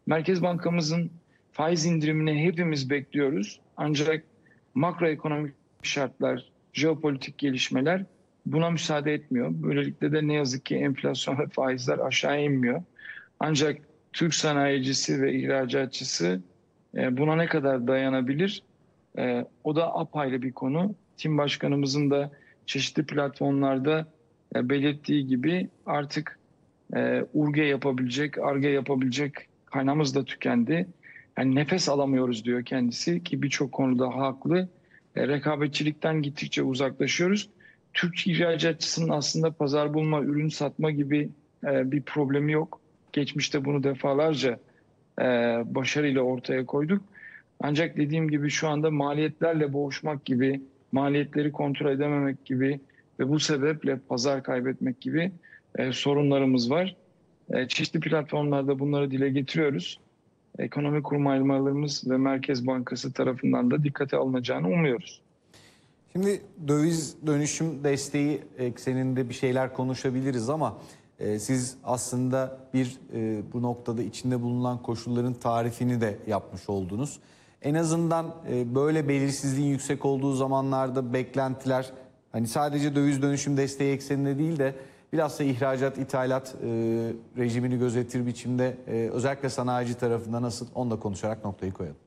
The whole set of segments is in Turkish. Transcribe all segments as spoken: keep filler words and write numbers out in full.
Merkez Bankamızın faiz indirimini hepimiz bekliyoruz. Ancak makroekonomik şartlar, jeopolitik gelişmeler buna müsaade etmiyor. Böylelikle de ne yazık ki enflasyon ve faizler aşağı inmiyor. Ancak Türk sanayicisi ve ihracatçısı e, buna ne kadar dayanabilir? E, o da apayrı bir konu. Tim Başkanımızın da çeşitli platformlarda e, belirttiği gibi artık e, urge yapabilecek, arge yapabilecek kaynağımız da tükendi. Yani nefes alamıyoruz diyor kendisi ki birçok konuda haklı. E, rekabetçilikten gittikçe uzaklaşıyoruz. Türk ihracatçısının aslında pazar bulma, ürün satma gibi e, bir problemi yok. Geçmişte bunu defalarca e, başarıyla ortaya koyduk. Ancak dediğim gibi şu anda maliyetlerle boğuşmak gibi, maliyetleri kontrol edememek gibi ve bu sebeple pazar kaybetmek gibi e, sorunlarımız var. E, çeşitli platformlarda bunları dile getiriyoruz. Ekonomi kurmaylarımız ve Merkez Bankası tarafından da dikkate alınacağını umuyoruz. Şimdi döviz dönüşüm desteği ekseninde bir şeyler konuşabiliriz ama e, siz aslında bir e, bu noktada içinde bulunan koşulların tarifini de yapmış oldunuz. En azından e, böyle belirsizliğin yüksek olduğu zamanlarda beklentiler hani sadece döviz dönüşüm desteği ekseninde değil de bilhassa ihracat, ithalat e, rejimini gözetir biçimde e, özellikle sanayici tarafında nasıl, onu da konuşarak noktayı koyalım.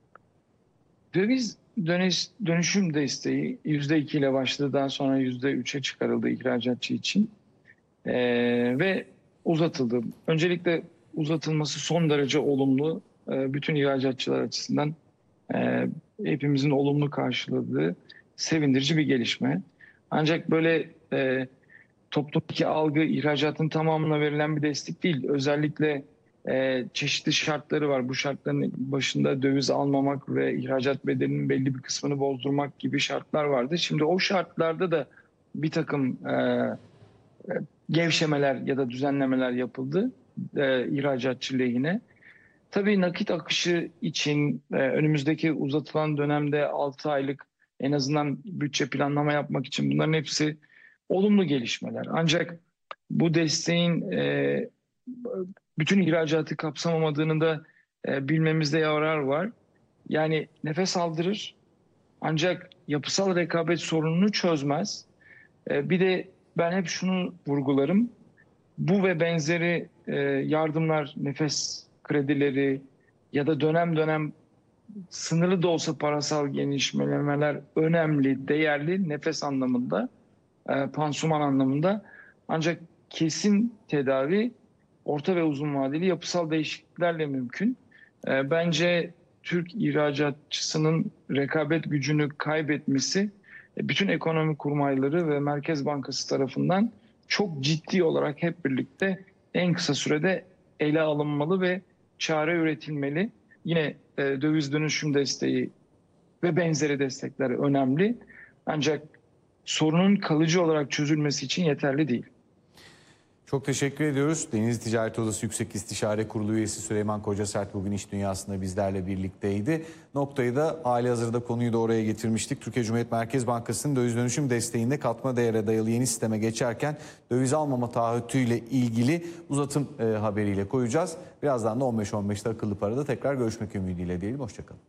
Döviz dönüş, dönüşüm desteği yüzde iki ile başladıktan sonra yüzde üçe çıkarıldı ihracatçı için ee, ve uzatıldı. Öncelikle uzatılması son derece olumlu. Ee, bütün ihracatçılar açısından e, hepimizin olumlu karşıladığı sevindirici bir gelişme. Ancak böyle e, toplumdaki algı ihracatın tamamına verilen bir destek değil. Özellikle e, çeşitli şartları var. Bu şartların başında döviz almamak ve ihracat bedelinin belli bir kısmını bozdurmak gibi şartlar vardı. Şimdi o şartlarda da bir takım e, e, gevşemeler ya da düzenlemeler yapıldı e, ihracatçı lehine. Tabii nakit akışı için e, önümüzdeki uzatılan dönemde altı aylık en azından bütçe planlama yapmak için bunların hepsi olumlu gelişmeler. Ancak bu desteğin e, bütün ihracatı kapsamamadığını da e, bilmemizde yarar var. Yani nefes aldırır ancak yapısal rekabet sorununu çözmez. E, bir de ben hep şunu vurgularım. Bu ve benzeri e, yardımlar, nefes kredileri ya da dönem dönem sınırlı da olsa parasal genişlemeler önemli, değerli nefes anlamında, e, pansuman anlamında. Ancak kesin tedavi orta ve uzun vadeli yapısal değişikliklerle mümkün. E, bence Türk ihracatçısının rekabet gücünü kaybetmesi e, bütün ekonomi kurmayları ve Merkez Bankası tarafından çok ciddi olarak hep birlikte en kısa sürede ele alınmalı ve çare üretilmeli. Yine e, döviz dönüşüm desteği ve benzeri destekler önemli. Ancak sorunun kalıcı olarak çözülmesi için yeterli değil. Çok teşekkür ediyoruz. Deniz Ticaret Odası Yüksek İstişare Kurulu üyesi Süleyman Kocasert bugün iş dünyasında bizlerle birlikteydi. Noktayı da halihazırda konuyu da oraya getirmiştik. Türkiye Cumhuriyet Merkez Bankası'nın döviz dönüşüm desteğinde katma değere dayalı yeni sisteme geçerken döviz almama taahhütüyle ilgili uzatım e, haberiyle koyacağız. Birazdan da on beş on beşte akıllı parada tekrar görüşmek ümidiyle diyelim. Hoşçakalın.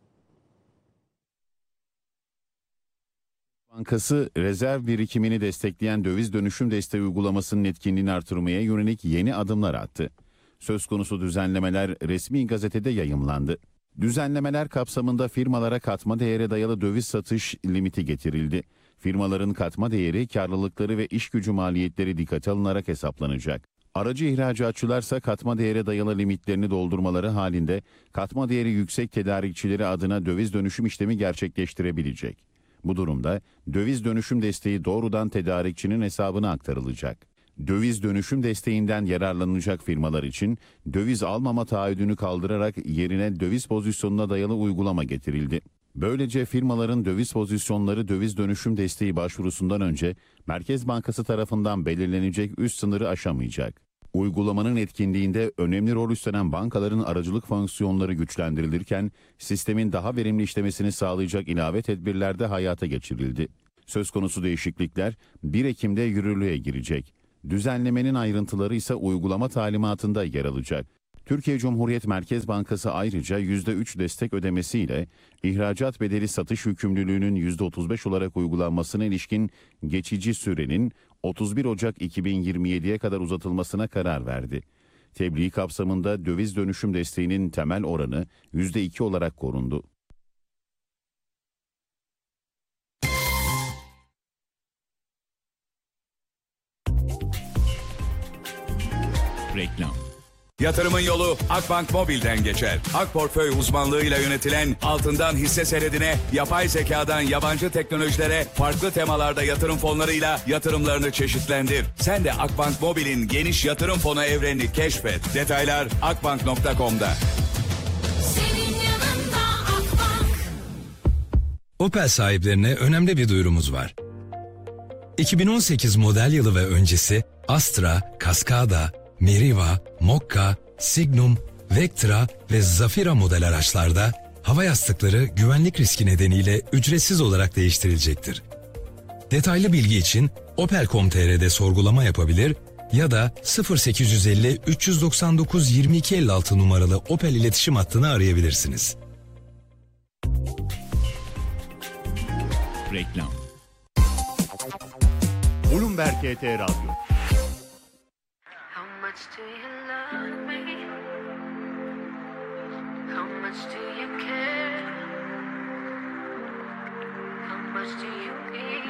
Bankası, rezerv birikimini destekleyen döviz dönüşüm desteği uygulamasının etkinliğini artırmaya yönelik yeni adımlar attı. Söz konusu düzenlemeler resmi gazetede yayımlandı. Düzenlemeler kapsamında firmalara katma değere dayalı döviz satış limiti getirildi. Firmaların katma değeri, karlılıkları ve iş gücü maliyetleri dikkate alınarak hesaplanacak. Aracı ihracatçılarsa katma değere dayalı limitlerini doldurmaları halinde katma değeri yüksek tedarikçileri adına döviz dönüşüm işlemi gerçekleştirebilecek. Bu durumda döviz dönüşüm desteği doğrudan tedarikçinin hesabına aktarılacak. Döviz dönüşüm desteğinden yararlanacak firmalar için döviz almama taahhüdünü kaldırarak yerine döviz pozisyonuna dayalı uygulama getirildi. Böylece firmaların döviz pozisyonları döviz dönüşüm desteği başvurusundan önce Merkez Bankası tarafından belirlenecek üst sınırı aşamayacak. Uygulamanın etkinliğinde önemli rol üstlenen bankaların aracılık fonksiyonları güçlendirilirken sistemin daha verimli işlemesini sağlayacak ilave tedbirler de hayata geçirildi. Söz konusu değişiklikler bir Ekim'de yürürlüğe girecek. Düzenlemenin ayrıntıları ise uygulama talimatında yer alacak. Türkiye Cumhuriyet Merkez Bankası ayrıca yüzde üç destek ödemesiyle ihracat bedeli satış yükümlülüğünün yüzde otuz beş olarak uygulanmasına ilişkin geçici sürenin otuz bir Ocak iki bin yirmi yediye kadar uzatılmasına karar verdi. Tebliğ kapsamında döviz dönüşüm desteğinin temel oranı yüzde iki olarak korundu. Reklam. Yatırımın yolu Akbank Mobil'den geçer. Ak Portföy uzmanlığıyla yönetilen altından hisse senedine, yapay zekadan yabancı teknolojilere, farklı temalarda yatırım fonlarıyla yatırımlarını çeşitlendir. Sen de Akbank Mobil'in geniş yatırım fonu evrenini keşfet. Detaylar akbank nokta com'da. Opel sahiplerine önemli bir duyurumuz var. iki bin on sekiz model yılı ve öncesi Astra, Cascada, Meriva, Mokka, Signum, Vectra ve Zafira model araçlarda hava yastıkları güvenlik riski nedeniyle ücretsiz olarak değiştirilecektir. Detaylı bilgi için opel nokta com nokta tr'de sorgulama yapabilir ya da sıfır sekiz yüz elli üç yüz doksan dokuz yirmi iki elli altı numaralı Opel iletişim hattını arayabilirsiniz. Reklam. Bloomberg H T Radyo. How much do you love me? How much do you care? How much do you need?